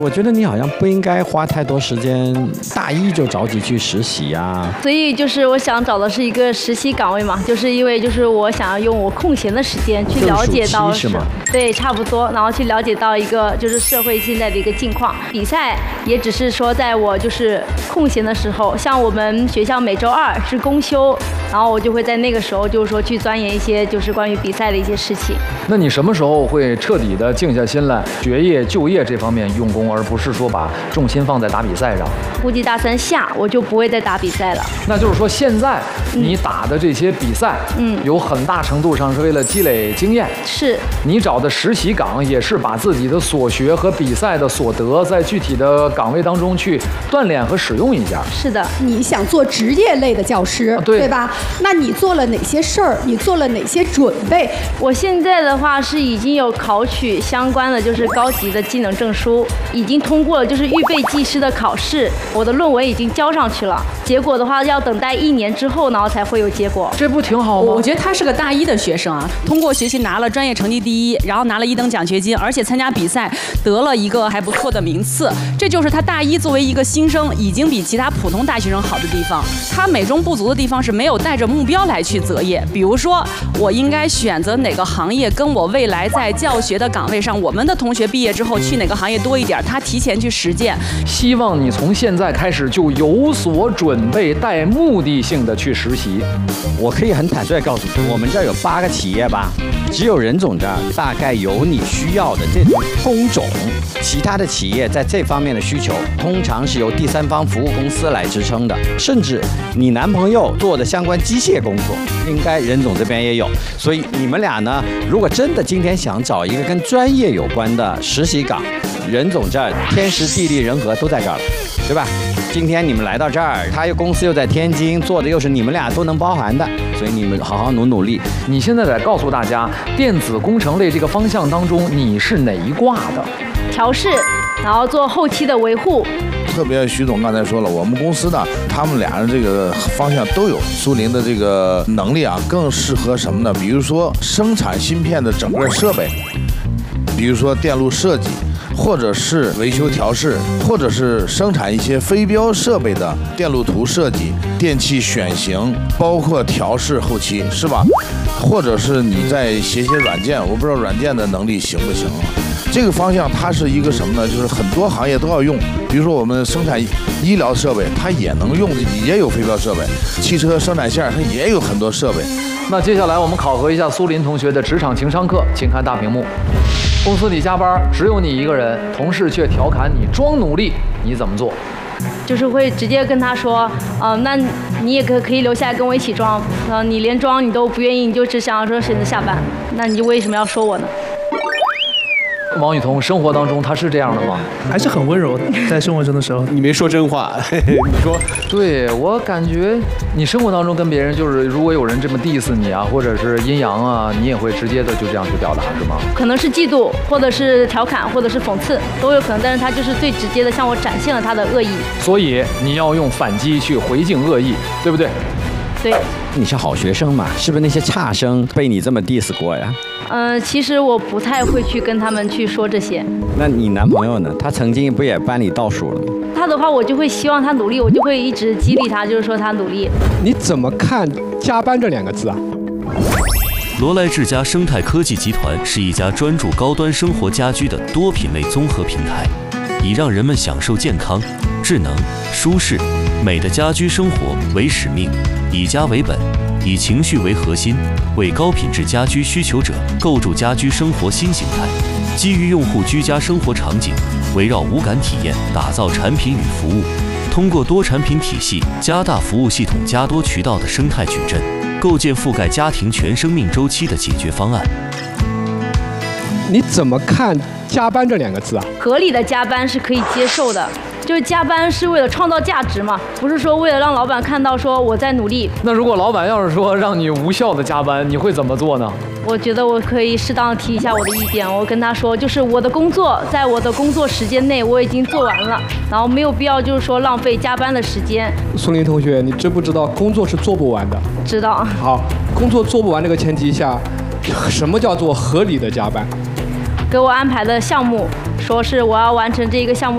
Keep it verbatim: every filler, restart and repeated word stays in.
我觉得你好像不应该花太多时间，大一就着急去实习呀、啊。 所以就是我想找的是一个实习岗位嘛，就是因为就是我想要用我空闲的时间去了解到， 是吗？ 对，差不多，然后去了解到一个就是社会现在的一个境况。比赛也只是说在我就是空闲的时候，像我们学校每周二是公休，然后我就会在那个时候就是说去钻研一些就是关于比赛的一些事情。 那你什么时候会彻底的静下心来，学业就业这方面用功？而不是说把重心放在打比赛上。 估计大三下我就不会再打比赛了。 那就是说，现在你打的这些比赛，嗯，有很大程度上是为了积累经验。 是。 你找的实习岗也是把自己的所学和比赛的所得，在具体的岗位当中去锻炼和使用一下。 是的。 你想做职业类的教师， 啊、对, 对吧？那你做了哪些事儿？你做了哪些准备？ 我现在的话是已经有考取相关的就是高级的技能证书。已经通过了就是预备技师的考试，我的论文已经交上去了。结果的话要等待一年之后，然后才会有结果。 这不挺好吗？ 我觉得他是个大一的学生啊，通过学习拿了专业成绩第一，然后拿了一等奖学金，而且参加比赛得了一个还不错的名次。这就是他大一作为一个新生，已经比其他普通大学生好的地方。他美中不足的地方是没有带着目标来去择业，比如说我应该选择哪个行业，跟我未来在教学的岗位上，我们的同学毕业之后去哪个行业多一点。他提前去实践， 希望你从现在开始就有所准备，带目的性的去实习。 我可以很坦率告诉你，我们这儿有八个企业吧，只有任总这儿大概有你需要的这种工种，其他的企业在这方面的需求，通常是由第三方服务公司来支撑的，甚至你男朋友做的相关机械工作，应该任总这边也有。所以你们俩呢，如果真的今天想找一个跟专业有关的实习岗，任总这儿天时地利人和都在这儿了，对吧？今天你们来到这儿，他又公司又在天津，做的又是你们俩都能包含的，所以你们好好努努力。 你现在得告诉大家，电子工程类这个方向当中，你是哪一挂的？ 调试，然后做后期的维护。 特别徐总刚才说了，我们公司呢，他们俩人这个方向都有。苏林的这个能力啊，更适合什么呢？比如说生产芯片的整个设备，比如说电路设计，或者是维修调试，或者是生产一些非标设备的电路图设计、电器选型，包括调试后期，是吧？或者是你在写写软件，我不知道软件的能力行不行啊？这个方向它是一个什么呢？就是很多行业都要用，比如说我们生产医疗设备，它也能用，也有非标设备；汽车生产线它也有很多设备。 那接下来我们考核一下苏林同学的职场情商课，请看大屏幕。公司里加班只有你一个人，同事却调侃你装努力，你怎么做？ 就是会直接跟他说，嗯、呃，那你也可可以留下来跟我一起装，呃，你连装你都不愿意，你就只想要说选择下班，那你为什么要说我呢？ 王雨桐，生活当中他是这样的吗？ 还是很温柔的，在生活中的时候。 你没说真话，你说。 对，我感觉你生活当中跟别人就是，如果有人这么 diss 你啊，或者是阴阳啊，你也会直接的就这样去表达，是吗？ 可能是嫉妒，或者是调侃，或者是讽刺，都有可能。但是他就是最直接的向我展现了他的恶意。 所以你要用反击去回敬恶意，对不对？ 对。 你是好学生嘛？是不是那些差生被你这么 diss 过呀？ 嗯、呃，其实我不太会去跟他们去说这些。 那你男朋友呢？他曾经不也班里倒数了吗？ 他的话，我就会希望他努力，我就会一直激励他，就是说他努力。 你怎么看加班这两个字啊？ 罗莱智家生态科技集团是一家专注高端生活家居的多品类综合平台，以让人们享受健康、智能、舒适、美的家居生活为使命，以家为本，以情绪为核心，为高品质家居需求者构筑家居生活新形态。基于用户居家生活场景，围绕无感体验打造产品与服务，通过多产品体系加大服务系统加多渠道的生态矩阵，构建覆盖家庭全生命周期的解决方案。 你怎么看加班这两个字啊？ 合理的加班是可以接受的，就是加班是为了创造价值嘛，不是说为了让老板看到说我在努力。 那如果老板要是说让你无效的加班，你会怎么做呢？ 我觉得我可以适当的提一下我的意见，我跟他说，就是我的工作在我的工作时间内我已经做完了，然后没有必要就是说浪费加班的时间。 苏林同学，你知不知道工作是做不完的？ 知道。 好，工作做不完这个前提下，什么叫做合理的加班？ 给我安排的项目，说是我要完成这个项目。